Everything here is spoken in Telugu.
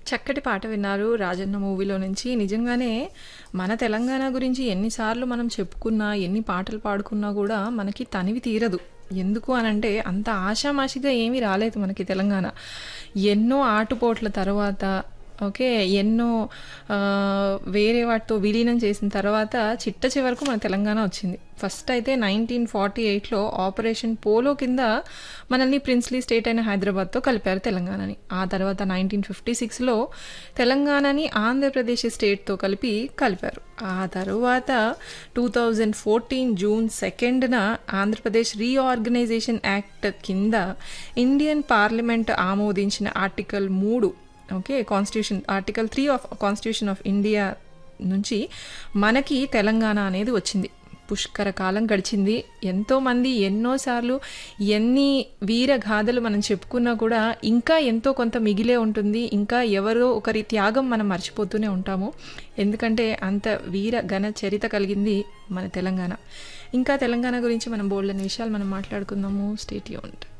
చక్కటి పాట విన్నారు 'రాజన్న' మూవీలో నుంచి. నిజంగానే మన తెలంగాణ గురించి ఎన్నిసార్లు మనం చెప్పుకున్నా, ఎన్ని పాటలు పాడుకున్నా కూడా మనకి తనివి తీరదు. ఎందుకు అనంటే అంత ఆషామాషిగా ఏమీ రాలేదు మనకి తెలంగాణ. ఎన్నో ఆటుపోట్ల తర్వాత ఓకే. ఎన్నో వేరే వాటితో విలీనం చేసిన తర్వాత చిట్ట చివరకు మన తెలంగాణ వచ్చింది. ఫస్ట్ అయితే 1948లో ఆపరేషన్ పోలో కింద మనల్ని ప్రిన్స్లీ స్టేట్ అయిన హైదరాబాద్తో కలిపారు తెలంగాణని. ఆ తర్వాత 1956లో తెలంగాణని ఆంధ్రప్రదేశ్ స్టేట్తో కలిపారు. ఆ తర్వాత 2014 జూన్ 2న ఆంధ్రప్రదేశ్ రీఆర్గనైజేషన్ యాక్ట్ కింద ఇండియన్ పార్లమెంట్ ఆమోదించిన article 3 okay constitution article 3 of constitution of India నుంచి మనకి తెలంగాణ అనేది వచ్చింది. పుష్కర కాలం గడిచింది. ఎంతోమంది ఎన్నోసార్లు ఎన్ని వీరగాథలు మనం చెప్పుకున్నా కూడా ఇంకా ఎంతో కొంత మిగిలే ఉంటుంది. ఇంకా ఎవరో ఒకరి త్యాగం మనం మర్చిపోతూనే ఉంటాము. ఎందుకంటే అంత వీర ఘన చరిత కలిగింది మన తెలంగాణ. ఇంకా తెలంగాణ గురించి మనం బోల్డని విషయాలు మనం మాట్లాడుకుందాము. Stay tuned.